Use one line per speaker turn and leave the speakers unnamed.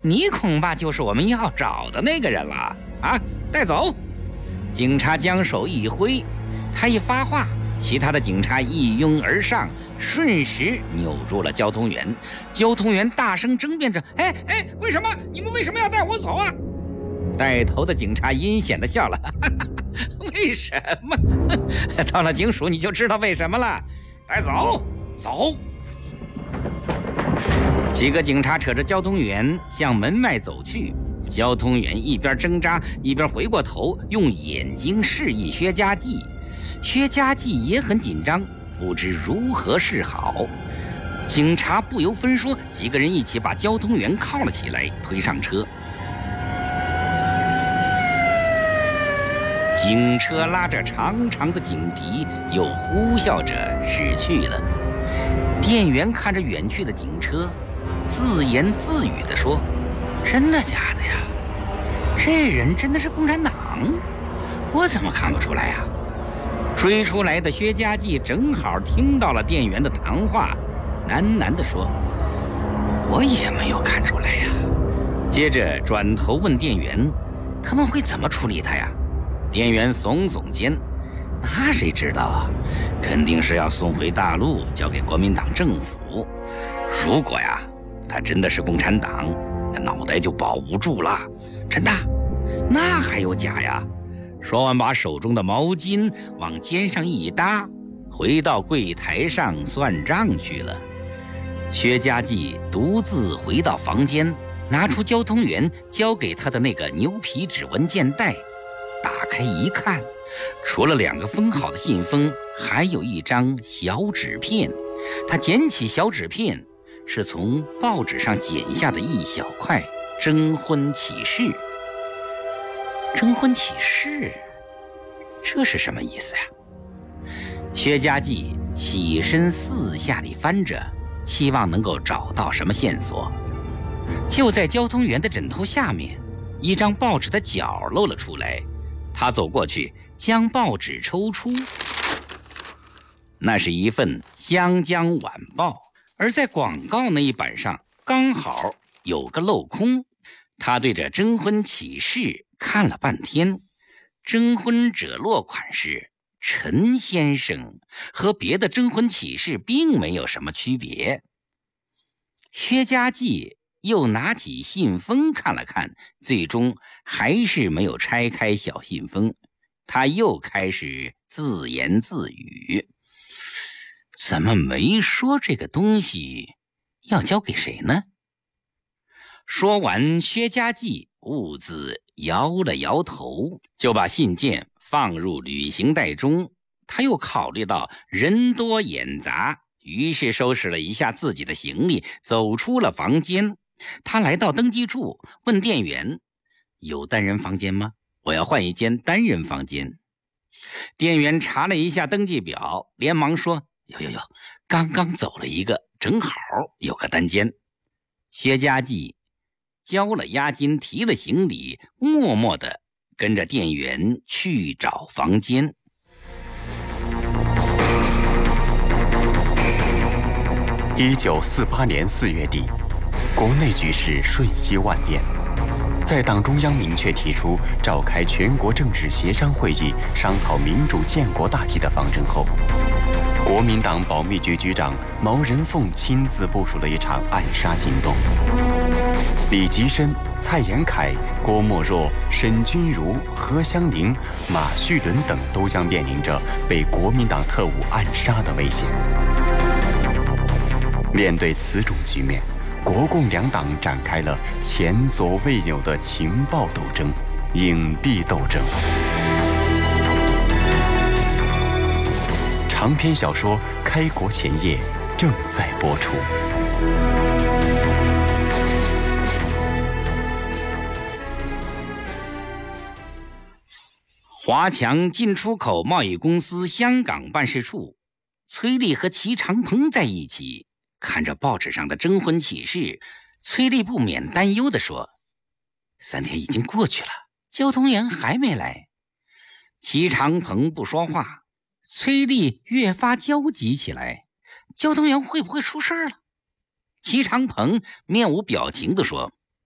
你恐怕就是我们要找的那个人了啊！带走！警察将手一挥，他一发话，其他的警察一拥而上，瞬时扭住了交通员。交通员大声争辩着：“哎，为什么？你们为什么要带我走啊？”带头的警察阴险地笑了：“为什么？到了警署你就知道为什么了。带走，走！”几个警察扯着交通员向门外走去。交通员一边挣扎一边回过头，用眼睛示意薛家记。薛家记也很紧张，不知如何是好。警察不由分说，几个人一起把交通员铐了起来，推上车。警车拉着长长的警笛，又呼啸着驶去了。店员看着远去的警车，自言自语地说：“真的假的呀？这人真的是共产党？我怎么看不出来呀？”追出来的薛家记正好听到了店员的谈话，喃喃地说：“我也没有看出来呀。”接着转头问店员：“他们会怎么处理他呀？”店员耸耸肩：“那谁知道啊？肯定是要送回大陆，交给国民党政府。如果呀，他真的是共产党，那脑袋就保不住了。真的？那还有假呀？”说完，把手中的毛巾往肩上一搭，回到柜台上算账去了。薛家记独自回到房间，拿出交通员交给他的那个牛皮纸文件袋，打开一看，除了2个封好的信封，还有一张小纸片。他捡起小纸片，是从报纸上剪下的一小块征婚启事。征婚启事，这是什么意思呀？薛家记起身四下里翻着，期望能够找到什么线索。就在交通员的枕头下面，一张报纸的角露了出来。他走过去，将报纸抽出，那是一份《湘江晚报》，而在广告那一版上刚好有个镂空。他对着征婚启事看了半天，征婚者落款是陈先生，和别的征婚启事并没有什么区别。薛家记又拿起信封看了看，最终还是没有拆开小信封。他又开始自言自语：怎么没说这个东西要交给谁呢？说完，薛家记兀自摇了摇头，就把信件放入旅行袋中。他又考虑到人多眼杂，于是收拾了一下自己的行李，走出了房间。他来到登记处，问店员：有单人房间吗？我要换一间单人房间。店员查了一下登记表，连忙说：有，刚刚走了一个，正好有个单间。薛家记交了押金，提了行李，默默地跟着店员去找房间。
1948年4月底，国内局势瞬息万变。在党中央明确提出召开全国政治协商会议，商讨民主建国大计的方针后，国民党保密局局长毛人凤亲自部署了一场暗杀行动。李吉深、蔡延闿、郭沫若、沈钧儒、何香凝、马叙伦等都将面临着被国民党特务暗杀的危险。面对此种局面，国共两党展开了前所未有的情报斗争、影帝斗争。长篇小说《开国前夜》正在播出。
华强进出口贸易公司香港办事处，崔丽和齐长鹏在一起，看着报纸上的征婚启事，崔丽不免担忧地说：3天已经过去了，交通员还没来。齐长鹏不说话，崔丽越发焦急起来，交通员会不会出事了？齐长鹏面无表情地说：